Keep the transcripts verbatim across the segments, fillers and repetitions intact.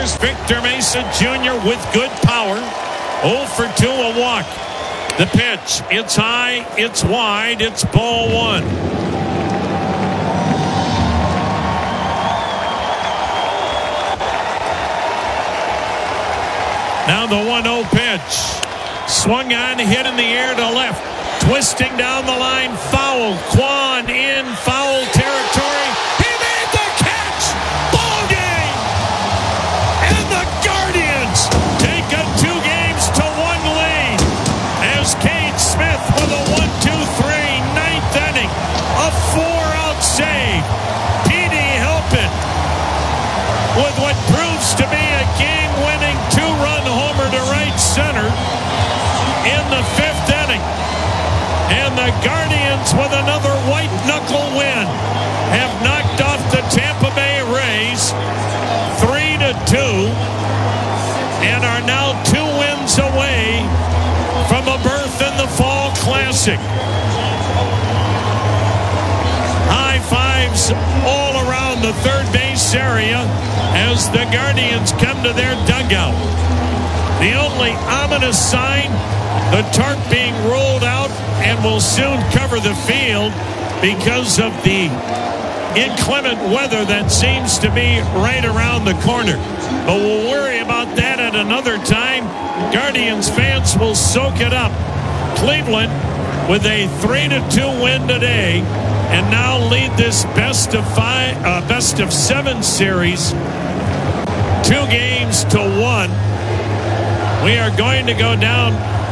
pass. Victor Mesa Junior with good power. oh for two, a walk. The pitch. It's high. It's wide. It's ball one. Now the one oh pitch. Swung on, hit in the air to left. Twisting down the line. Foul. Kwan in foul territory. He made the catch. Ball game. And the Guardians take a two games to one lead. As Kane Smith with a one two three ninth inning. A four-out save. Petey helping with what proves to be a game-winning two-run homer to right center in the fifth inning. And the Guardians, with another white-knuckle win, have knocked off the Tampa Bay Rays three to two and are now two wins away from a berth in the Fall Classic. High fives all around the third base area as the Guardians come to their dugout. The only ominous sign, the tarp being rolled out and will soon cover the field because of the inclement weather that seems to be right around the corner. But we'll worry about that at another time. Guardians fans will soak it up. Cleveland with a three to two win today and now lead this best of five, uh, best of seven series two games to one. We are going to go down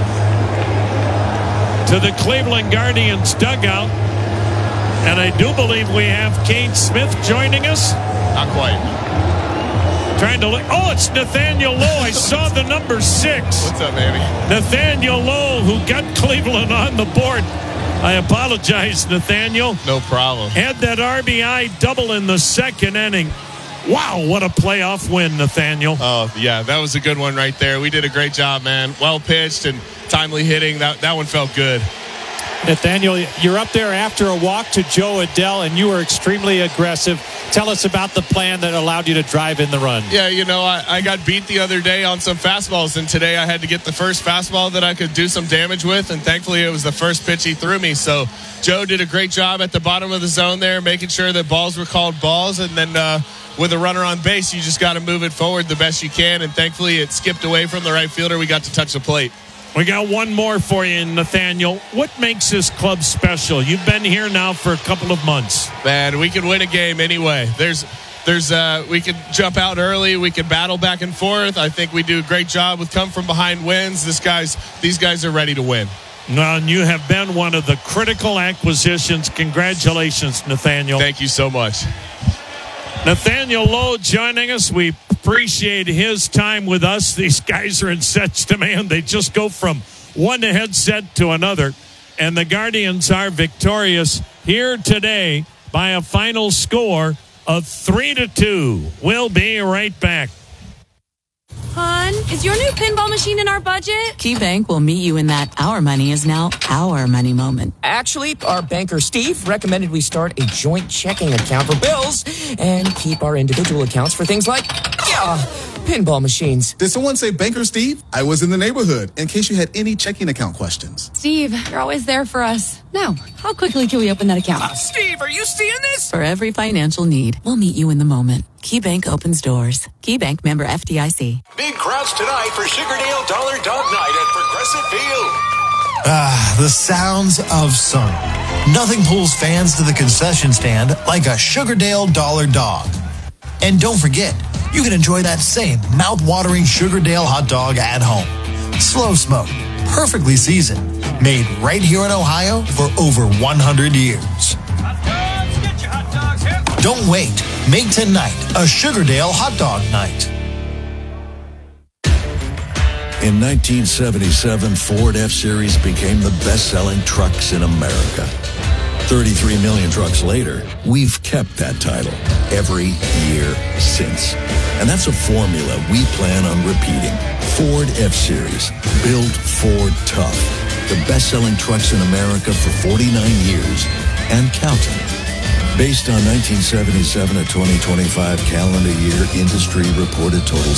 to the Cleveland Guardians dugout, and I do believe we have Kane Smith joining us. Not quite. Trying to look. Oh, it's Nathaniel Lowe. I saw the number six. What's up, baby? Nathaniel Lowe, who got Cleveland on the board. I apologize, Nathaniel. No problem. Had that R B I double in the second inning. Wow, what a playoff win, Nathaniel. Oh, yeah, that was a good one right there. We did a great job, man. Well pitched and timely hitting. That that one felt good. Nathaniel, you're up there after a walk to Joe Adell, and you were extremely aggressive. Tell us about the plan that allowed you to drive in the run. Yeah, you know, I, I got beat the other day on some fastballs, and today I had to get the first fastball that I could do some damage with, and thankfully it was the first pitch he threw me. So Joe did a great job at the bottom of the zone there, making sure that balls were called balls, and then uh, with a runner on base, you just got to move it forward the best you can, and thankfully it skipped away from the right fielder. We got to touch the plate. We got one more for you, Nathaniel. What makes this club special? You've been here now for a couple of months. Man, we can win a game anyway. There's, there's, uh, we can jump out early. We can battle back and forth. I think we do a great job with come from behind wins. This guys, these guys are ready to win. Well, and you have been one of the critical acquisitions. Congratulations, Nathaniel. Thank you so much. Nathaniel Lowe joining us. We appreciate his time with us. These guys are in such demand. They just go from one headset to another. And the Guardians are victorious here today by a final score of three to two. We'll be right back. Hon, is your new pinball machine in our budget? KeyBank will meet you in that our money is now our money moment. Actually, our banker Steve recommended we start a joint checking account for bills and keep our individual accounts for things like, yeah, pinball machines. Did someone say Banker Steve? I was in the neighborhood in case you had any checking account questions. Steve, you're always there for us. Now, how quickly can we open that account? Uh, Steve, are you seeing this? For every financial need, we'll meet you in the moment. KeyBank opens doors. KeyBank member F D I C. Big crowds tonight for Sugardale Dollar Dog Night at Progressive Field. Ah, the sounds of summer. Nothing pulls fans to the concession stand like a Sugardale Dollar Dog. And don't forget, you can enjoy that same mouth-watering Sugardale hot dog at home. Slow smoked, perfectly seasoned, made right here in Ohio for over one hundred years. Don't wait. Make tonight a Sugardale hot dog night. In nineteen seventy-seven, Ford F-Series became the best-selling trucks in America. thirty-three million trucks later, we've kept that title every year since. And that's a formula we plan on repeating. Ford F-Series, built Ford tough. The best-selling trucks in America for forty-nine years and counting. Based on nineteen seventy-seven to twenty twenty-five calendar year industry reported totals.